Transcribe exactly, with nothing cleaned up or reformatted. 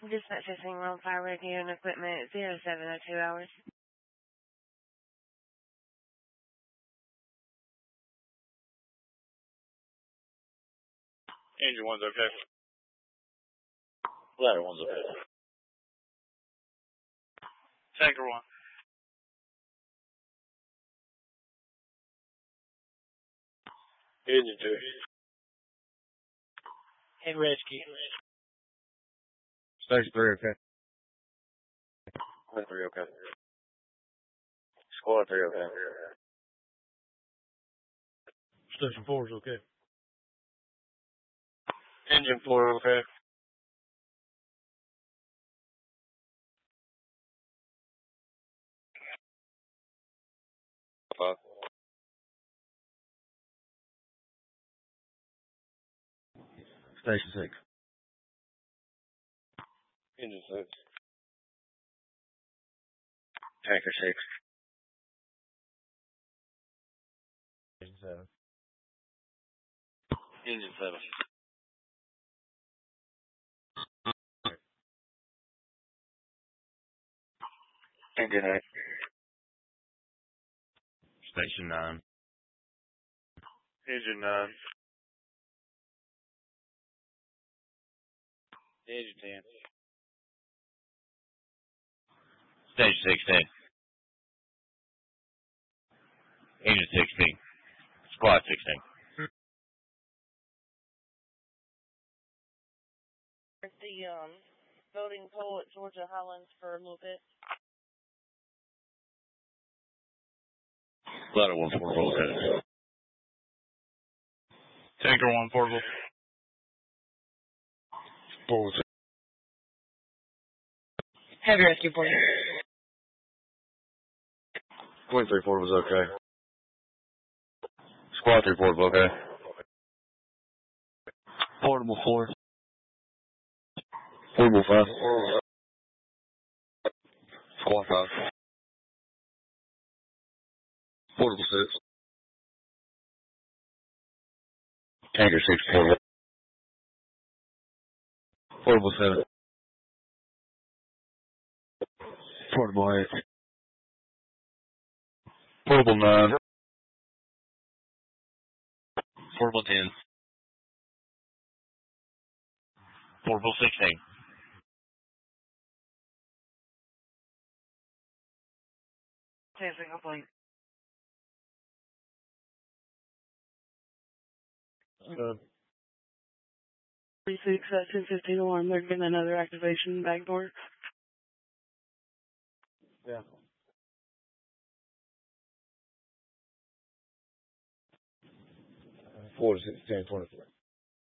Dispatch testing on fire radio and equipment zero seven oh two hours. Engine one's okay. Ladder one's okay. Tanker one. Engine two. Head rescue. Station three okay. Squad three okay. Squad three okay. Station four is okay. Engine four okay. Five. Station six. Engine six. Tanker six. Station seven. Engine seven. Engine eight. Station nine. Engine nine. Engine ten. Station sixteen. Engine sixteen. Squad sixteen. The um, voting poll at Georgia Highlands for a little bit. Ladder one portable okay. Tanker one portable. Four. Heavy rescue for you. twenty-three portables okay. Squad three portable okay. Portable four. Portable five. Squad five. Portable six. Tanker six portable. Portable seven. Portable eight. Portable nine. Portable ten. Portable sixteen. Testing complete. Uh, three six, uh, ten fifteen alarm. They're getting another activation backdoor. yeah. Four to six, ten, twenty-four.